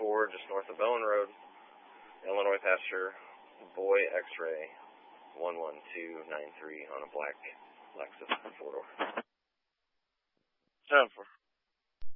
4, just north of Bowen Road, Illinois pasture, boy X-ray 11293 on a black Lexus 4-door. 10-4.